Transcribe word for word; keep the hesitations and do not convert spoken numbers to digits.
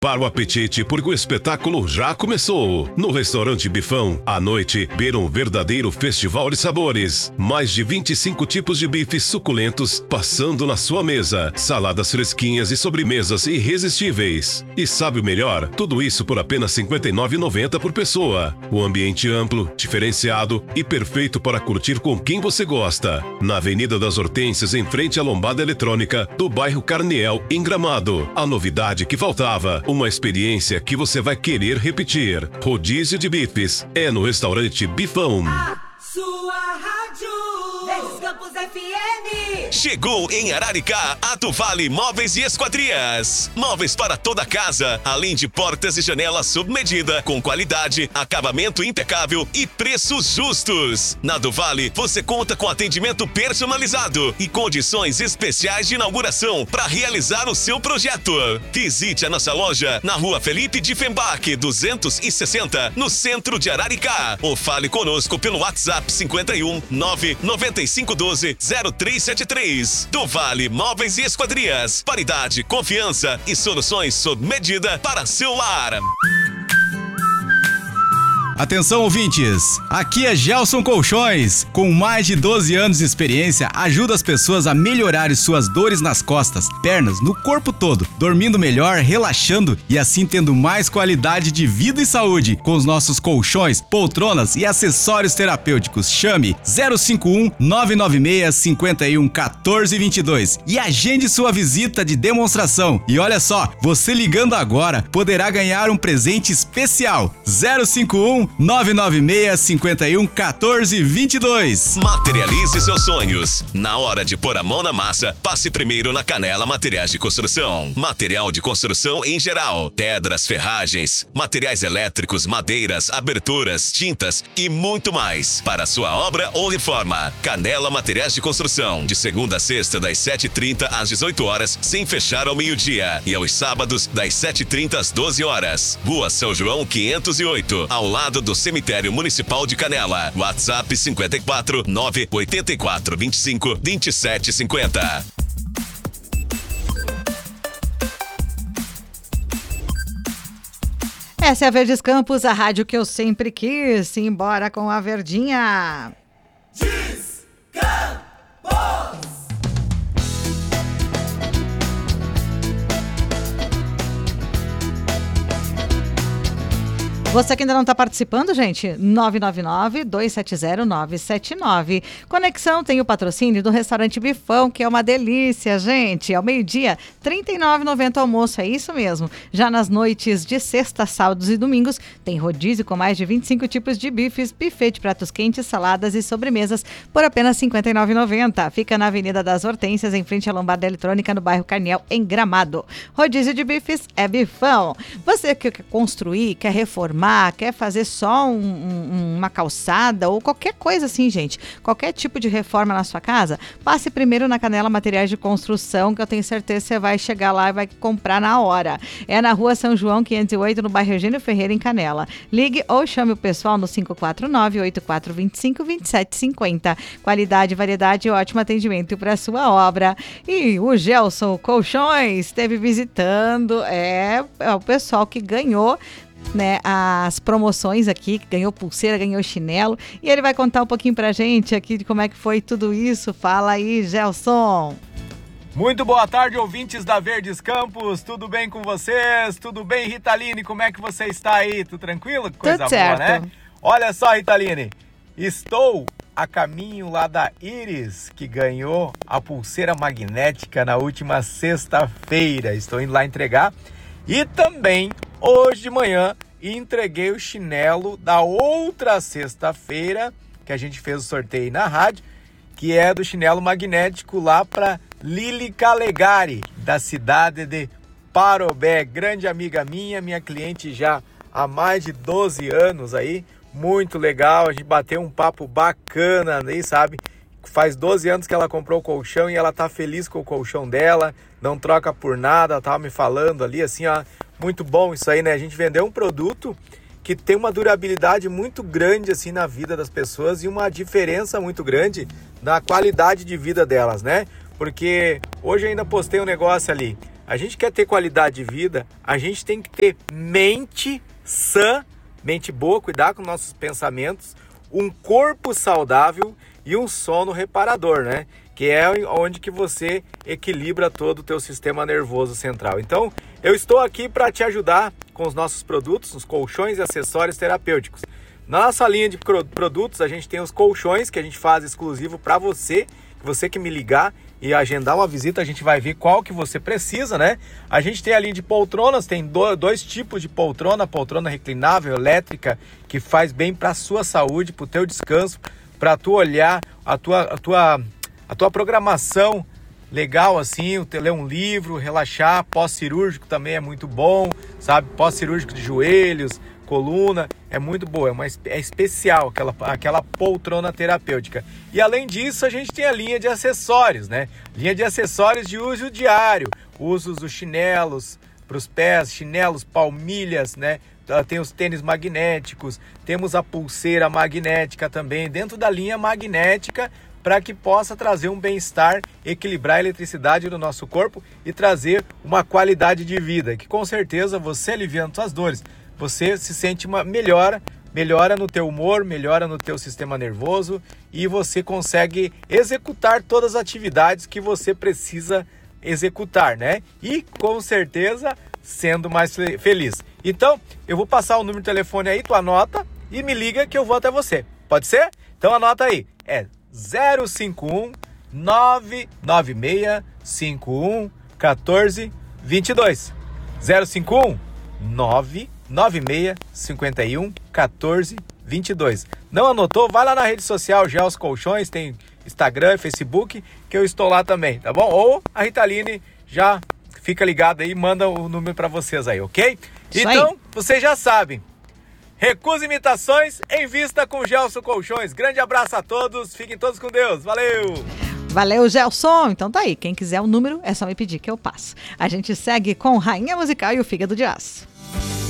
para o apetite, porque o espetáculo já começou. No Restaurante Bifão, à noite, beira um verdadeiro festival de sabores. Mais de vinte e cinco tipos de bifes suculentos passando na sua mesa. Saladas fresquinhas e sobremesas irresistíveis. E sabe o melhor? Tudo isso por apenas cinquenta e nove reais e noventa centavos por pessoa. O ambiente amplo, diferenciado e perfeito para curtir com quem você gosta. Na Avenida das Hortênsias, em frente à Lombada Eletrônica, do bairro Carniel, em Gramado. A novidade que faltava. Uma experiência que você vai querer repetir. Rodízio de bifes é no Restaurante Bifão. A sua rádio Verdes Campos F M. Chegou em Araricá a Tuvale Móveis e Esquadrias. Móveis para toda casa, além de portas e janelas sob medida, com qualidade, acabamento impecável e preços justos. Na Tuvale, você conta com atendimento personalizado e condições especiais de inauguração para realizar o seu projeto. Visite a nossa loja na Rua Felipe Diefenbach, duzentos e sessenta, no centro de Araricá. Ou fale conosco pelo WhatsApp cinquenta e um, nove nove cinco um dois, zero três sete três. Tuvale Móveis e Esquadrias. Qualidade, confiança e soluções sob medida para seu lar. Atenção, ouvintes! Aqui é Gelson Colchões. Com mais de doze anos de experiência, ajuda as pessoas a melhorarem suas dores nas costas, pernas, no corpo todo, dormindo melhor, relaxando e assim tendo mais qualidade de vida e saúde. Com os nossos colchões, poltronas e acessórios terapêuticos. Chame zero cinco um, nove nove seis, cinco um um quatro dois dois e agende sua visita de demonstração. E olha só, você ligando agora poderá ganhar um presente especial. zero cinco um, nove nove seis, cinco um um quatro dois dois. Materialize seus sonhos. Na hora de pôr a mão na massa, passe primeiro na Canela Materiais de Construção. Material de construção em geral, pedras, ferragens, materiais elétricos, madeiras, aberturas, tintas e muito mais. Para sua obra ou reforma. Canela Materiais de Construção. De segunda a sexta, das sete e trinta às dezoito horas, sem fechar ao meio-dia. E aos sábados, das sete e trinta às doze horas. Rua São João quinhentos e oito, ao lado do Cemitério Municipal de Canela. WhatsApp cinquenta e quatro, nove oito quatro, vinte e cinco, vinte e sete cinquenta. Essa é a Verdes Campos, a rádio que eu sempre quis. Simbora com a Verdinha. Descampos. Você que ainda não está participando, gente, nove nove nove, dois sete zero, nove sete nove. Conexão tem o patrocínio do Restaurante Bifão, que é uma delícia, gente. Ao meio-dia, trinta e nove reais e noventa centavos almoço, é isso mesmo. Já nas noites de sexta, sábados e domingos, tem rodízio com mais de vinte e cinco tipos de bifes, buffet de pratos quentes, saladas e sobremesas por apenas cinquenta e nove reais e noventa centavos. Fica na Avenida das Hortênsias, em frente à Lombada Eletrônica, no bairro Carniel, em Gramado. Rodízio de bifes é Bifão. Você que quer construir, quer reformar, quer fazer só um, um, uma calçada ou qualquer coisa assim, gente, qualquer tipo de reforma na sua casa, passe primeiro na Canela Materiais de Construção, que eu tenho certeza que você vai chegar lá e vai comprar na hora. É na Rua São João quinhentos e oito, no bairro Eugênio Ferreira, em Canela. Ligue ou chame o pessoal no cinco quatro nove, oito quatro dois cinco, dois sete cinco zero. Qualidade, variedade e ótimo atendimento para sua obra. E o Gelson Colchões esteve visitando, é, é o pessoal que ganhou, né, as promoções aqui, que ganhou pulseira, ganhou chinelo, e ele vai contar um pouquinho pra gente aqui de como é que foi tudo isso. Fala aí, Gelson. Muito boa tarde, ouvintes da Verdes Campos, tudo bem com vocês? Tudo bem, Ritaline? Como é que você está aí? Tudo tranquilo? Coisa tudo boa, certo, né? Olha só, Ritaline, estou a caminho lá da Iris, que ganhou a pulseira magnética na última sexta-feira. Estou indo lá entregar. E também, hoje de manhã, entreguei o chinelo da outra sexta-feira, que a gente fez o sorteio na rádio, que é do chinelo magnético lá para Lili Calegari, da cidade de Parobé. Grande amiga minha, minha cliente já há mais de doze anos aí. Muito legal, a gente bateu um papo bacana aí, sabe? Faz doze anos que ela comprou o colchão e ela tá feliz com o colchão dela, não troca por nada, ela tava me falando ali assim, ó, muito bom isso aí, né? A gente vendeu um produto que tem uma durabilidade muito grande assim na vida das pessoas e uma diferença muito grande na qualidade de vida delas, né? Porque hoje eu ainda postei um negócio ali, a gente quer ter qualidade de vida, a gente tem que ter mente sã, mente boa, cuidar com nossos pensamentos, um corpo saudável e um sono reparador, né? Que é onde que você equilibra todo o teu sistema nervoso central. Então, eu estou aqui para te ajudar com os nossos produtos, os colchões e acessórios terapêuticos. Na nossa linha de produtos, a gente tem os colchões que a gente faz exclusivo para você, você que me ligar e agendar uma visita, a gente vai ver qual que você precisa, né? A gente tem a linha de poltronas, tem dois tipos de poltrona, poltrona reclinável, elétrica, que faz bem para a sua saúde, para o teu descanso, para tu olhar a tua, a tua, a tua programação legal assim, ler um livro, relaxar, pós-cirúrgico também é muito bom, sabe? Pós-cirúrgico de joelhos, coluna, é muito boa, é, uma, é especial aquela, aquela poltrona terapêutica. E além disso, a gente tem a linha de acessórios, né? Linha de acessórios de uso diário, usos dos chinelos para os pés, chinelos, palmilhas, né? Tem os tênis magnéticos, temos a pulseira magnética também, dentro da linha magnética, para que possa trazer um bem-estar, equilibrar a eletricidade do nosso corpo e trazer uma qualidade de vida, que com certeza você aliviando suas dores, você se sente uma melhora, melhora no teu humor, melhora no teu sistema nervoso e você consegue executar todas as atividades que você precisa executar, né? E com certeza sendo mais feliz. Então, eu vou passar o número de telefone aí, tu anota e me liga que eu vou até você. Pode ser? Então anota aí. É zero cinco um nove nove seis cinco um um quatro dois dois. zero cinco um nove nove seis cinco um um quatro dois dois. Não anotou? Vai lá na rede social Gels Colchões, tem Instagram, Facebook, que eu estou lá também, tá bom? Ou a Ritaline já fica ligada aí e manda o número para vocês aí, ok? Isso então, aí. Vocês já sabem. Recusa imitações, invista com Gelson Colchões. Grande abraço a todos, fiquem todos com Deus. Valeu! Valeu, Gelson. Então tá aí, quem quiser o número é só me pedir que eu passo. A gente segue com Rainha Musical e o Fígado de Aço.